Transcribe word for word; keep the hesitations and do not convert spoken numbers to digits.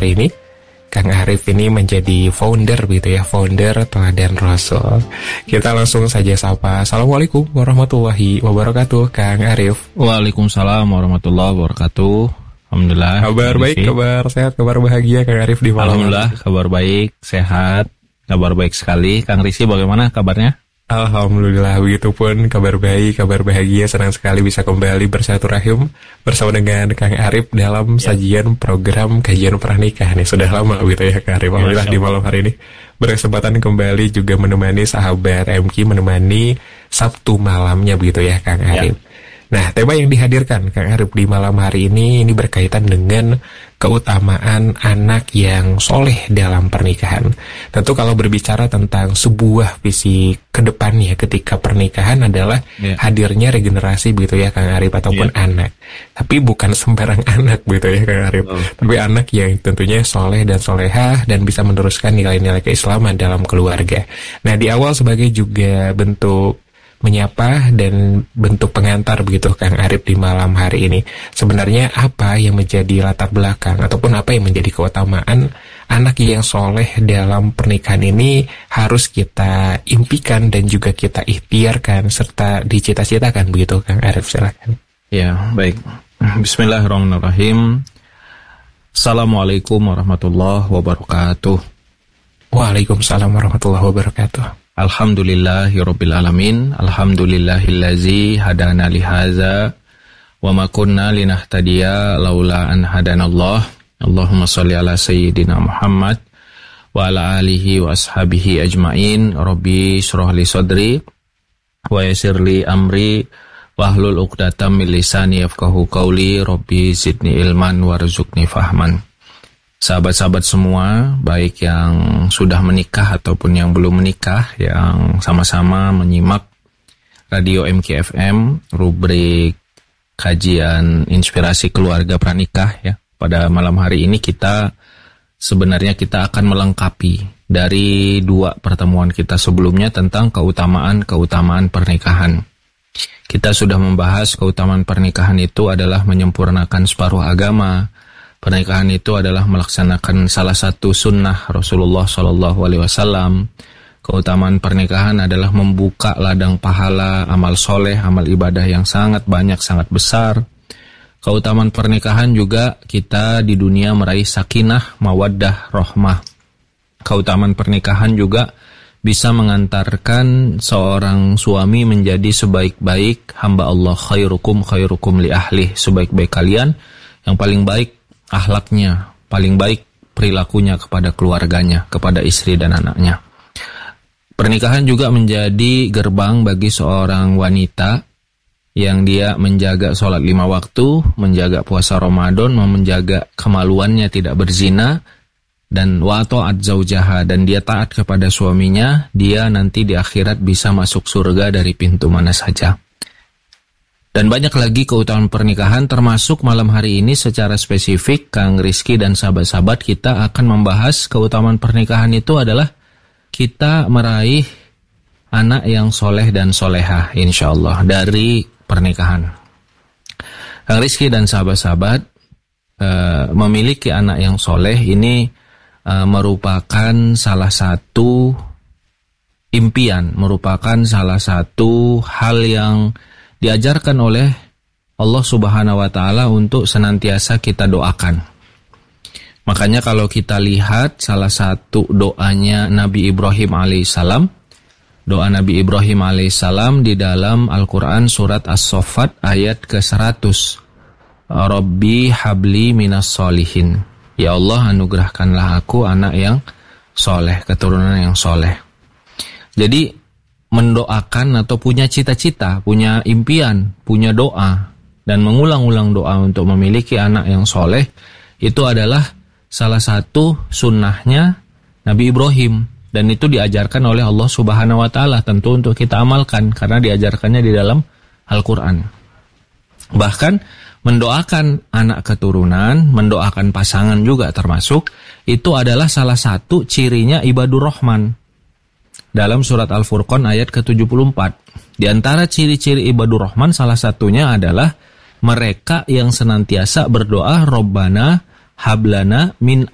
hari ini. Kang Arif ini menjadi founder begitu ya, founder Teladan Rasul. Kita langsung saja sapa. Assalamualaikum warahmatullahi wabarakatuh, Kang Arif. Waalaikumsalam warahmatullahi wabarakatuh. Alhamdulillah. Kabar baik, kabar sehat, kabar bahagia Kang Arif di malam. Alhamdulillah, kabar baik, sehat, kabar baik sekali. Kang Rizky bagaimana kabarnya? Alhamdulillah, begitupun kabar baik, kabar bahagia, senang sekali bisa kembali bersilaturahim bersama dengan Kang Arif dalam ya. Sajian program kajian pernikahan. Ya, sudah lama gitu ya Kang Arif. Alhamdulillah di malam hari ini berkesempatan kembali juga menemani sahabat M Q, menemani Sabtu malamnya begitu ya Kang Arif. Ya. Nah, tema yang dihadirkan Kang Arif di malam hari ini ini berkaitan dengan keutamaan anak yang soleh dalam pernikahan. Tentu kalau berbicara tentang sebuah visi kedepannya ketika pernikahan adalah yeah. hadirnya regenerasi begitu ya Kang Arif ataupun yeah. anak. Tapi bukan sembarang anak begitu ya Kang Arif. Oh. Tapi anak yang tentunya soleh dan solehah dan bisa meneruskan nilai-nilai keislaman dalam keluarga. Nah, di awal sebagai juga bentuk menyapa dan bentuk pengantar begitu Kang Arif di malam hari ini. Sebenarnya apa yang menjadi latar belakang ataupun apa yang menjadi keutamaan anak yang soleh dalam pernikahan ini harus kita impikan dan juga kita ikhtiarkan serta dicita-citakan begitu Kang Arif, silakan. Ya, baik. Bismillahirrahmanirrahim. Assalamualaikum warahmatullahi wabarakatuh. Waalaikumsalam warahmatullahi wabarakatuh. Alhamdulillahirabbil alamin. Alhamdulillahillazi hadana lihaza wa ma kunna linahtadiya laula an hadanallah. Allahumma shalli ala sayyidina Muhammad wa ala alihi wa ashabihi ajmain. Rabbi shrah li sadri wa yassir li amri wahlul 'uqdatam min lisani yafqahu qawli. Rabbi zidni ilman warzuqni fahman. Sahabat-sahabat semua, baik yang sudah menikah ataupun yang belum menikah, yang sama-sama menyimak Radio M Q F M, rubrik kajian inspirasi keluarga pranikah ya. Pada malam hari ini kita sebenarnya kita akan melengkapi dari dua pertemuan kita sebelumnya tentang keutamaan-keutamaan pernikahan. Kita sudah membahas keutamaan pernikahan itu adalah menyempurnakan separuh agama. Pernikahan itu adalah melaksanakan salah satu sunnah Rasulullah shallallahu alaihi wasallam. Keutamaan pernikahan adalah membuka ladang pahala, amal soleh, amal ibadah yang sangat banyak, sangat besar. Keutamaan pernikahan juga kita di dunia meraih sakinah, mawaddah, rahmah. Keutamaan pernikahan juga bisa mengantarkan seorang suami menjadi sebaik-baik hamba Allah. Khairukum khairukum li ahli, sebaik-baik kalian yang paling baik akhlaknya, paling baik perilakunya kepada keluarganya, kepada istri dan anaknya. Pernikahan juga menjadi gerbang bagi seorang wanita yang dia menjaga sholat lima waktu, menjaga puasa Ramadan, menjaga kemaluannya tidak berzina, dan wa ta'at zaujaha, dan dia taat kepada suaminya, dia nanti di akhirat bisa masuk surga dari pintu mana saja. Dan banyak lagi keutamaan pernikahan, termasuk malam hari ini secara spesifik Kang Rizky dan sahabat-sahabat kita akan membahas keutamaan pernikahan itu adalah kita meraih anak yang soleh dan solehah insyaallah dari pernikahan. Kang Rizky dan sahabat-sahabat e, memiliki anak yang soleh ini e, merupakan salah satu impian, merupakan salah satu hal yang diajarkan oleh Allah Subhanahu wa taala untuk senantiasa kita doakan. Makanya kalau kita lihat salah satu doanya Nabi Ibrahim alaihissalam, doa Nabi Ibrahim alaihissalam di dalam Al-Qur'an surat As-Saffat ayat ke seratus. Rabbi habli minas solihin. Ya Allah, anugerahkanlah aku anak yang soleh, keturunan yang soleh. Jadi mendoakan atau punya cita-cita, punya impian, punya doa, dan mengulang-ulang doa untuk memiliki anak yang soleh, itu adalah salah satu sunnahnya Nabi Ibrahim. Dan itu diajarkan oleh Allah Subhanahu wa taala, tentu untuk kita amalkan, karena diajarkannya di dalam Al-Quran. Bahkan mendoakan anak keturunan, mendoakan pasangan juga termasuk, itu adalah salah satu cirinya ibadur rahman. Dalam surat Al-Furqan ayat ke tujuh puluh empat. Di antara ciri-ciri ibadur rahman salah satunya adalah mereka yang senantiasa berdoa Rabbana hablana min